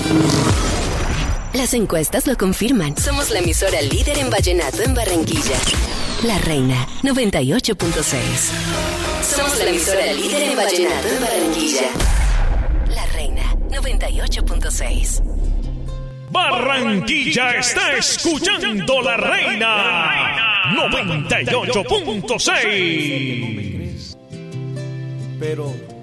Las encuestas lo confirman. Somos la emisora líder en vallenato en Barranquilla. La Reina 98.6. Somos la emisora líder en vallenato en Barranquilla. La Reina 98.6. Barranquilla está escuchando La Reina 98.6. Pero